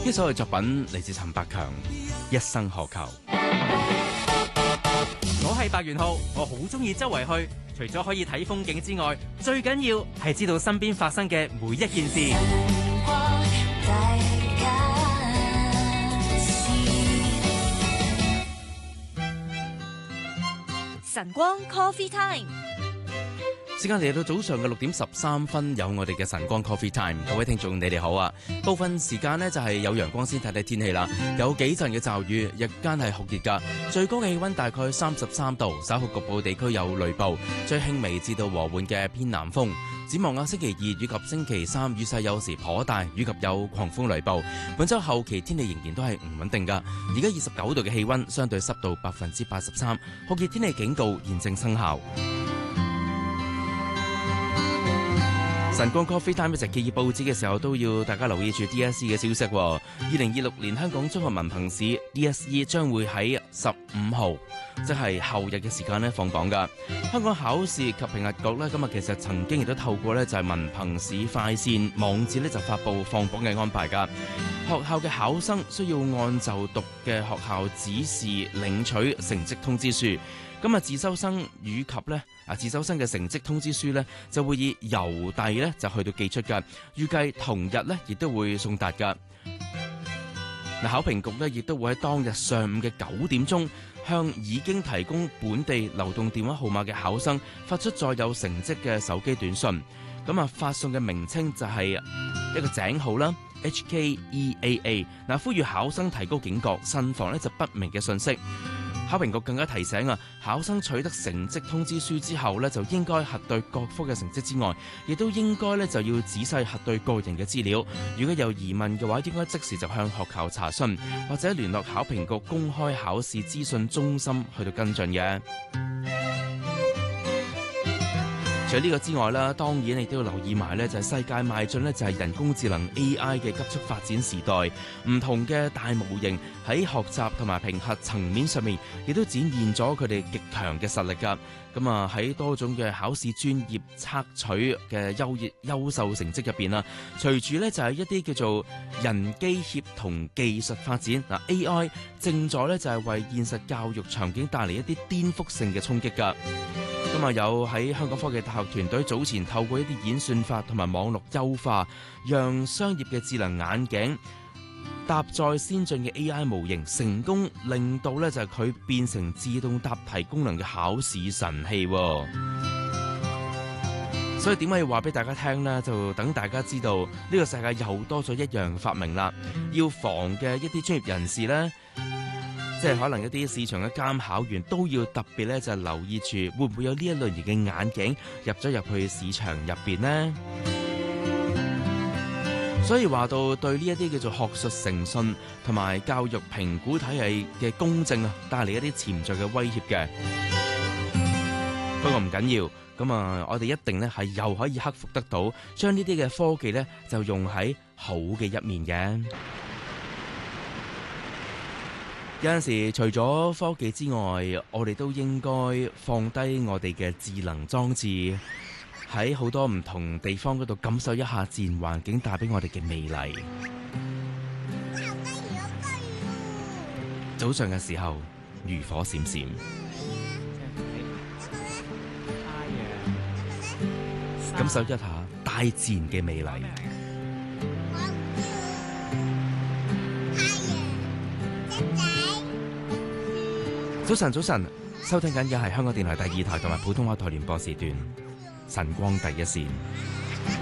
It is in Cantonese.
呢首嘅作品嚟自陳百強，《一生何求》。 我係白元浩，我好中意周圍去，除咗可以睇風景之外，最緊要係知道身邊發生嘅每一件事。 晨光 Coffee Time。 時間嚟到早上嘅6點13分，有我哋嘅晨光 Coffee Time。各位聽眾你哋好啊！部分時間呢就係有陽光，先睇睇天氣啦。有幾陣嘅驟雨，日間係酷熱㗎，最高嘅氣溫大概33度，稍後局部地區有雷暴，最輕微至到和緩嘅偏南風。展望星期2以及星期3雨勢有時頗大，以及有狂風雷暴。本週後期天氣仍然都係唔穩定㗎。而家29度嘅氣溫，相對濕度83%，酷熱天氣警告現正生效。晨光 Coffee Time 一直揭熱報紙嘅時候，都要大家留意住 DSE 嘅消息。2026年香港中學文憑試 DSE 將會喺15號，即係後日嘅時間放榜㗎。香港考試及評核局今日其實曾經亦都透過就係文憑試快線網誌就發布放榜嘅安排㗎。學校嘅考生需要按就讀嘅學校指示領取成績通知書。咁自修生以及自修生嘅成績通知書就會以郵遞就去到寄出㗎。預計同日亦都會送達㗎。考評局亦都會喺當日上午嘅9點鐘向已經提供本地流動電話號碼嘅考生發出載有成績嘅手機短信。發送嘅名稱就係一個井號啦 HKEAA。呼籲考生提高警覺，慎防就不明嘅信息。考評局更加提醒考生取得成績通知書之後就應該核對各科嘅成績之外，亦都應該就要仔細核對個人嘅資料。如果有疑問嘅話，應該即時就向學校查詢，或者聯絡考評局公開考試資訊中心去到跟進嘅。除咗呢個之外啦，當然亦都要留意埋就係世界邁進就係人工智能 AI 嘅急速發展時代，唔同嘅大模型喺學習同埋評核層面上面，亦都展現咗佢哋極強嘅實力㗎。喺多種嘅考試專業測取嘅優秀成績入邊啦，隨住就係一啲叫做人機協同技術發展，AI 正在就係為現實教育場景帶嚟一啲顛覆性嘅衝擊㗎。有喺香港科技大學團隊早前透過一啲演算法同埋網絡優化，讓商業嘅智能眼鏡搭載先進嘅 AI 模型，成功令到就係佢變成自動答題功能嘅考試神器。所以點解要話俾大家聽呢？就等大家知道呢個世界又多咗一樣發明啦。要防嘅一啲專業人士呢，即係可能一啲市場嘅監考員都要特別就係留意住，會唔會有呢一類型嘅眼鏡入咗入去市場入邊呢？所以話到對呢一啲叫做學術誠信同埋教育評估體系嘅公正帶嚟一啲潛在嘅威脅嘅。不過唔緊要，我哋一定係又可以克服得到，將呢啲嘅科技就用喺好嘅一面嘅。有陣時除咗科技之外，我哋都應該放低我哋嘅智能裝置，喺好多唔同地方嗰度感受一下自然環境帶俾我哋嘅美麗。早上嘅時候，漁火閃閃，感受一下大自然嘅美麗。早晨，收聽緊嘅係香港電台第2台同埋普通話台聯播時段晨光第一線。